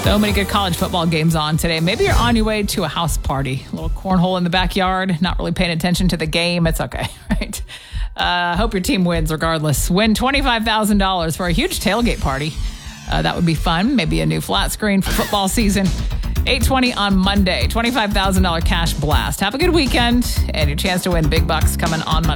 So many good college football games on today. Maybe you're on your way to a house party. A little cornhole in the backyard, not really paying attention to the game. It's okay, right? Hope your team wins regardless. Win $25,000 for a huge tailgate party. That would be fun. Maybe a new flat screen for football season. 8:20 on Monday. $25,000 cash blast. Have a good weekend and your chance to win big bucks coming on Monday.